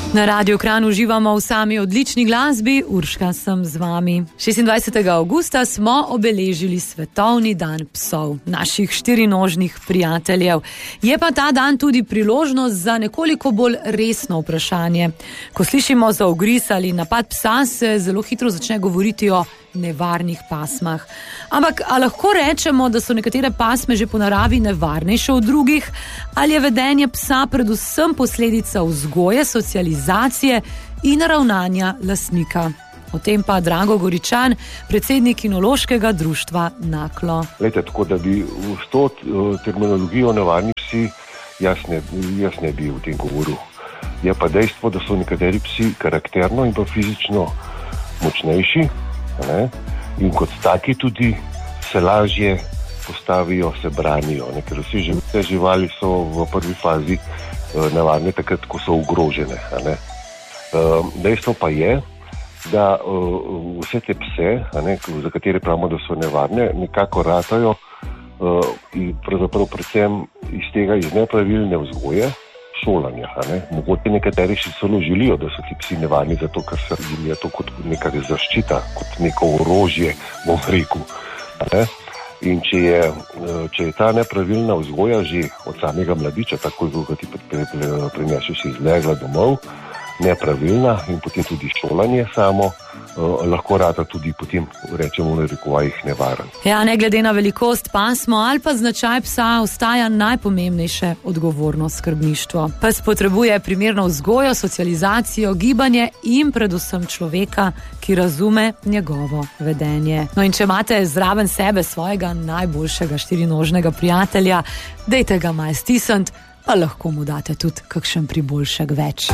Na Radiu Kranj uživamo v sami odlični glasbi, Urška sem z vami. 26. avgusta smo obeležili Svetovni dan psov, naših štirinožnih prijateljev. Je pa ta dan tudi priložnost za nekoliko bolj resno vprašanje. Ko slišimo za ugriz ali napad psa, se zelo hitro začne govoriti o nevarnih pasmah. Ampak, a lahko rečemo, da so nekatere pasme že po naravi nevarnejše od drugih? Ali je vedenje psa predvsem posledica vzgoje, socializacije in ravnanja lastnika? O tem pa Drago Goričan, predsednik Kinološkega društva Naklo. Lejte, tako da bi s to terminologijo nevarni psi, jaz ne bi v tem govoril. Je pa dejstvo, da so nekateri psi karakterno in pa fizično močnejši, ne? In kot taki tudi se lažje postavijo, se branijo, ne? Ker vse živali so v prvi fazi nevarne takrat, ko so ogrožene. Ne? Dejstvo pa je, da vse te pse, ne, za katere pravimo, da so nevarne, nekako ratajo in pravzaprav predvsem iz nepravilne vzgoje, šolanja. Ne. Mogoče nekateri še celo želijo, da so ti psi nevarni, zato ker se jim je to kot neka zaščita, kot neko orožje, bom rekel. Ne. In če je ta nepravilna vzgoja že od samega mladiča, tako ko ti prineseš iz legla domov, nepravilna in potem tudi šolanje samo, lahko rata tudi potem, rečemo v narekovajih, nevaren. Ja, ne glede na velikost, pasmo ali pa značaj psa ostaja najpomembnejše odgovornost skrbništvo. Pes potrebuje primerno vzgojo, socializacijo, gibanje in predvsem človeka, ki razume njegovo vedenje. No in če imate zraven sebe svojega najboljšega štirinožnega prijatelja, dejte ga malo stisniti, pa lahko mu date tudi kakšen priboljšek več.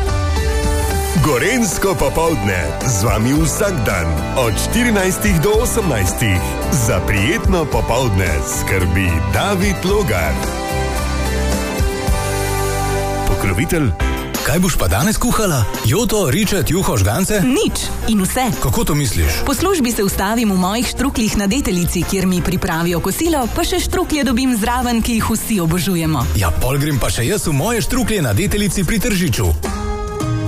Gorenjsko popoldne z vami vsak dan od 14 do 18. Za prijetno popoldne skrbi David Logar. Pokrovitelj, kaj boš pa danes kuhala? Joto, ričet, juho, žgance? Nič in vse. Kako to misliš? Po službi se ustavim v mojih štruklih na Deteljici, kjer mi pripravijo kosilo, pa še štruklje dobim zraven, ki jih vsi obožujemo. Ja, pol grem pa še jaz v moje štruklje na Deteljici pri Tržiču.